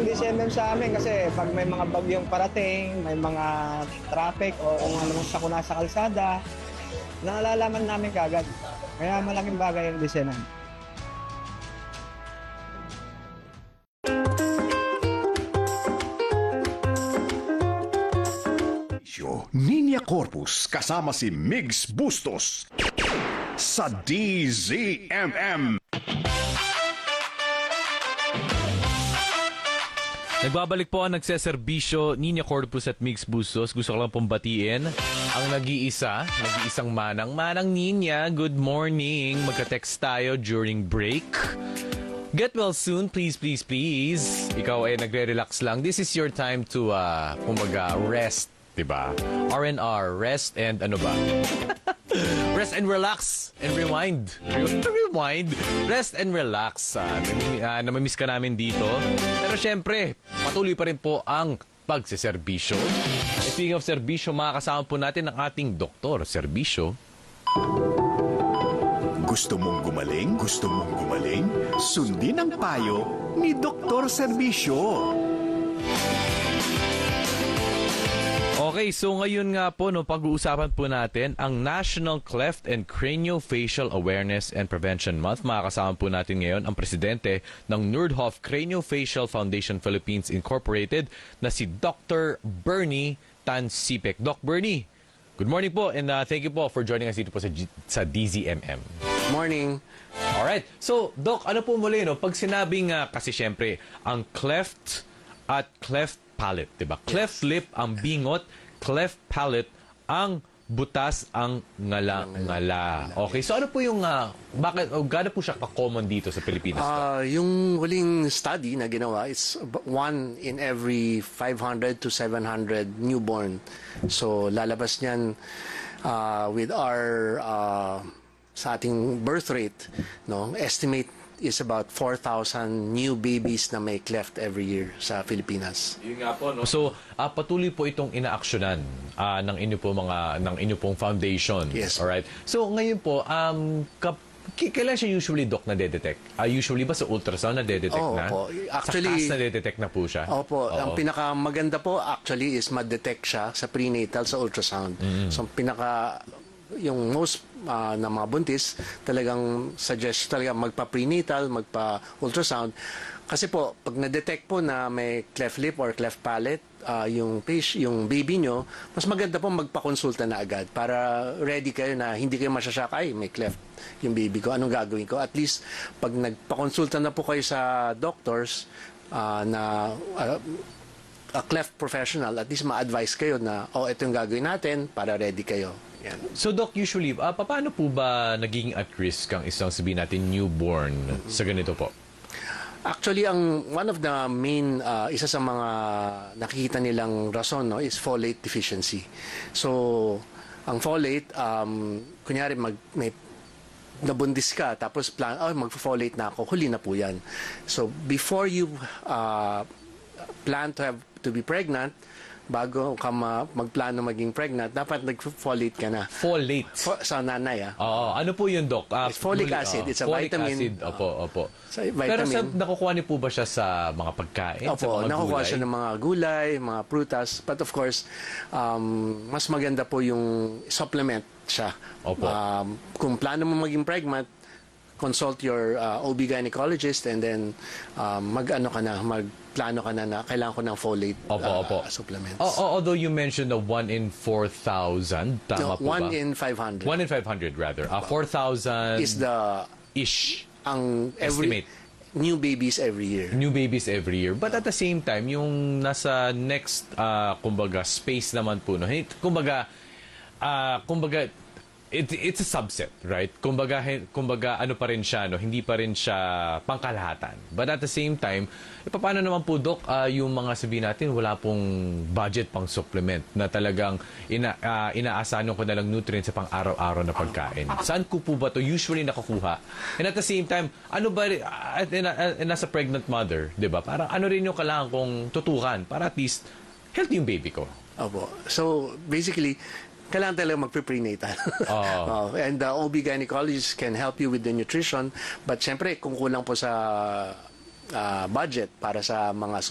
yung DCMM sa amin kasi pag may mga bagyong parating, may mga traffic o kung ano mang sakuna sa kalsada, nalalaman namin kagad. Kaya malaking bagay yung DCMM. Niña Corpus kasama si Migs Bustos sa DZMM. Nagbabalik po ang nagseserbisyo Niña Corpus at Migs Bustos. Gusto ko lang pong batiin ang nag-iisang Manang Niña, good morning. Magka-text tayo during break. Get well soon, please, please, please. Ikaw ay nagre-relax lang. This is your time to, kumbaga, rest. Diba? R&R, rest and ano ba? Rest and relax and rewind. Rewind. Rest and relax. Namimiss ka namin dito. Pero syempre, patuloy pa rin po ang pagseserbisyo. Speaking of serbisyo, makakasama po natin ang ating doktor serbisyo. Gusto mong gumaling? Gusto mong gumaling? Sundin ang payo ni Doktor Serbisyo. Okay, so ngayon nga po, pag-uusapan po natin ang National Cleft and Craniofacial Awareness and Prevention Month. Makakasama po natin ngayon ang presidente ng Nordhoff Craniofacial Foundation Philippines Incorporated na si Dr. Bernie Tansipek. Doc Bernie, good morning po and thank you po for joining us dito po sa DZMM. Morning. Alright, so Doc, ano po muli, pag sinabing kasi syempre, ang cleft at cleft palate, diba? Yes. Cleft lip ang bingot, cleft palate ang butas, ang ngala-ngala. Okay, so ano po yung, bakit, gano'n po siya ka-common dito sa Pilipinas? Yung huling study na ginawa is 1 in every 500 to 700 newborn. So lalabas niyan with our, sa ating birth rate, estimate is about 4,000 new babies na may cleft every year sa Pilipinas. Yun nga po, So, patuloy po itong inaaksyonan ng inyo pong foundation. Yes. Alright. So, ngayon po, kailan siya usually, Doc, na-detect? Usually ba sa ultrasound na-detect na? Opo. Actually, sa CAS na-detect na po siya? Opo. Ang pinakamaganda po actually is ma-detect siya sa prenatal, sa ultrasound. So, yung most na mga buntis, talagang suggest talaga magpa-prenatal, magpa-ultrasound. Kasi po, pag na-detect po na may cleft lip or cleft palate, yung baby nyo, mas maganda po magpa-consulta na agad para ready kayo na hindi kayo masyasyak, ay, may cleft yung baby ko, anong gagawin ko? At least, pag nagpa-consulta na po kayo sa doctors na a cleft professional, at least ma-advise kayo na, ito yung gagawin natin para ready kayo. Yan. So, Doc, usually, paano po ba naging at risk ang isang sabihin natin newborn sa ganito po? Actually, one of the main, isa sa mga nakikita nilang rason is folate deficiency. So, ang folate, kunyari may nabundis ka, tapos mag-folate na ako, huli na po yan. So, before you plan to be pregnant, bago ka magplano maging pregnant, dapat nag-folate ka na. Folate? Sa nanay, ano po yun, Doc? It's folic acid. It's a folic vitamin. Acid. Opo. Vitamin. Pero nakukuha niyo po ba siya sa mga pagkain? Opo, sa mga nakukuha gulay? siya ng mga gulay, mga prutas. But of course, mas maganda po yung supplement siya. Opo. Kung plano mo maging pregnant, consult your OB gynecologist and then magplano ka na kailangan ko ng folate supplements. Although you mentioned the 1 in 4,000, tama po ba? 1 in 500. 1 in 500 rather. 4,000 is the ish ang estimate. New babies every year. New babies every year. But at the same time, yung nasa next kumbaga space naman po, kumbaga it's a subset, right? Kumbaga ano pa rin siya, hindi pa rin siya pangkalahatan. But at the same time, paano naman po, Doc, yung mga sabihin natin, wala pong budget pang supplement na talagang inaasahan ko na lang nutrients sa pang araw-araw na pagkain. Saan ko po ba to usually nakukuha? And at the same time, ano ba, nasa pregnant mother, di ba? Parang ano rin yung kailangan kong tutukan para at least healthy yung baby ko. Opo. So, basically, kailangan talaga magpe-prenatal. And the OB gynecologist can help you with the nutrition. But syempre, kung kulang po sa budget para sa mga